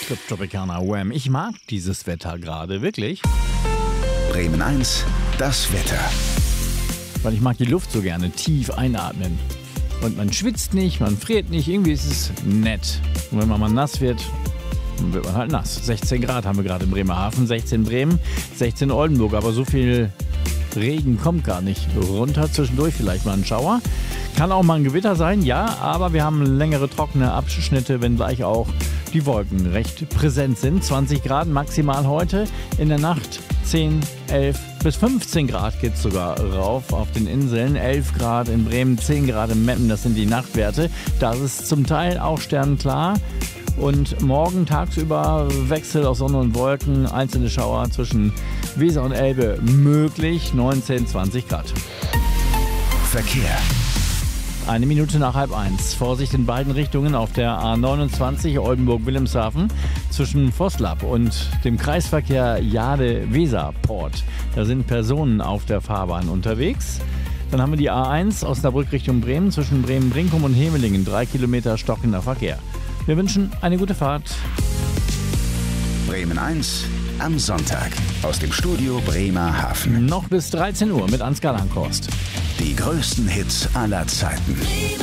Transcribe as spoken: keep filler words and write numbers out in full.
Trip Tropicana Wham. Ich mag dieses Wetter gerade, wirklich. Bremen eins, das Wetter. Weil ich mag die Luft so gerne, tief einatmen. Und man schwitzt nicht, man friert nicht, irgendwie ist es nett. Und wenn man mal nass wird, dann wird man halt nass. sechzehn Grad haben wir gerade in Bremerhaven, sechzehn Bremen, sechzehn Oldenburg. Aber so viel Regen kommt gar nicht runter. Zwischendurch vielleicht mal ein Schauer. Kann auch mal ein Gewitter sein, ja, aber wir haben längere trockene Abschnitte, wenngleich auch die Wolken recht präsent sind. zwanzig Grad maximal heute, in der Nacht zehn, elf bis fünfzehn Grad geht es sogar rauf auf den Inseln. elf Grad in Bremen, zehn Grad in Meppen, das sind die Nachtwerte. Das ist zum Teil auch sternklar. Und morgen tagsüber Wechsel aus Sonne und Wolken, einzelne Schauer zwischen Weser und Elbe möglich, neunzehn, zwanzig Grad. Verkehr. Eine Minute nach halb eins. Vorsicht in beiden Richtungen auf der A neunundzwanzig Oldenburg-Wilhelmshaven zwischen Vosslab und dem Kreisverkehr Jade-Weser-Port. Da sind Personen auf der Fahrbahn unterwegs. Dann haben wir die A eins Osnabrück Richtung Bremen zwischen Bremen-Brinkum und Hemelingen. Drei Kilometer stockender Verkehr. Wir wünschen eine gute Fahrt. Bremen eins am Sonntag aus dem Studio Bremerhaven. Noch bis dreizehn Uhr mit Ansgar Langhorst. Die größten Hits aller Zeiten.